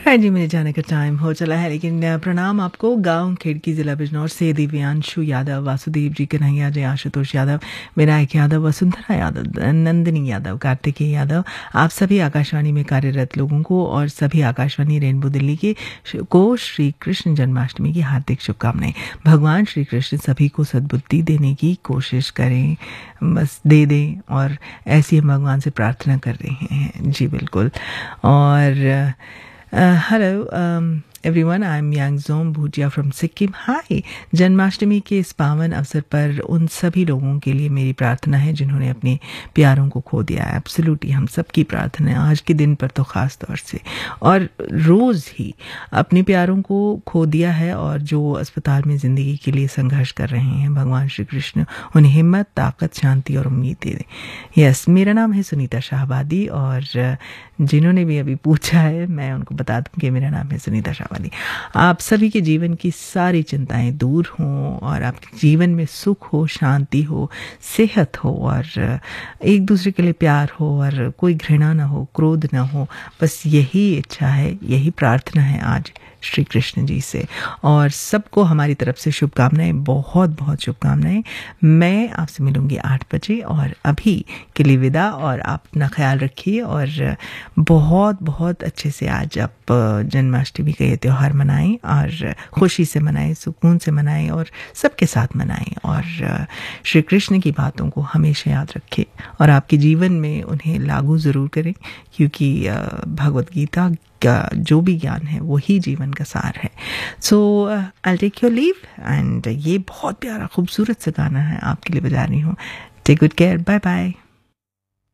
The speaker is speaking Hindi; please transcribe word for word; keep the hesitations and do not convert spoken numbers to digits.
हाँ जी, मेरे जाने का टाइम हो चला है, लेकिन प्रणाम आपको। गांव खिड़की, जिला बिजनौर से दिव्यांशु यादव, वासुदेव जी, कन्हैया जय, आशुतोष यादव, विनायक यादव, वसुंधरा यादव, नंदिनी यादव, कार्तिकेय यादव, आप सभी आकाशवाणी में कार्यरत लोगों को और सभी आकाशवाणी रेनबो दिल्ली के को श्री कृष्ण जन्माष्टमी की हार्दिक शुभकामनाएं। भगवान श्री कृष्ण सभी को सद्बुद्धि देने की कोशिश करें, बस दे दें, और ऐसी हम भगवान से प्रार्थना कर रहे हैं। जी बिल्कुल। और Uh, hello, um, everyone. I'm Yangzom Bhutia from Sikkim. Hi. Janmashtami के इस पावन अवसर पर उन सभी लोगों के लिए मेरी प्रार्थना है जिन्होंने अपने प्यारों को खो दिया है। एब्सोल्युटली हम सबकी प्रार्थना है आज के दिन पर तो ख़ास तौर से, और रोज़ ही अपने प्यारों को खो दिया है और जो अस्पताल में ज़िंदगी के लिए संघर्ष कर रहे हैं, भगवान श्री कृष्ण उन्हें हिम्मत, ताकत, शांति और उम्मीद दे दें। यस, मेरा नाम है सुनीता शाहबादी, और जिन्होंने भी अभी पूछा है मैं उनको बता दूं कि मेरा नाम है सुनीता शाहबादी। आप सभी के जीवन की सारी चिंताएं दूर हों और आपके जीवन में सुख हो, शांति हो, सेहत हो, और एक दूसरे के लिए प्यार हो, और कोई घृणा ना हो, क्रोध ना हो। बस यही इच्छा है, यही प्रार्थना है आज श्री कृष्ण जी से, और सबको हमारी तरफ से शुभकामनाएं, बहुत बहुत शुभकामनाएं। मैं आपसे मिलूंगी आठ बजे, और अभी के लिए विदा, और आप अपना ख्याल रखिए और बहुत बहुत अच्छे से आज आप जन्माष्टमी का ये त्यौहार मनाएं, और खुशी से मनाएं, सुकून से मनाएं, और सबके साथ मनाएं, और श्री कृष्ण की बातों को हमेशा याद रखें और आपके जीवन में उन्हें लागू ज़रूर करें, क्योंकि भगवत गीता का जो भी ज्ञान है वही जीवन का सार है। सो I take your leave, and ये बहुत प्यारा खूबसूरत सा गाना है आपके लिए बजा रही हूँ। Take good care, bye bye.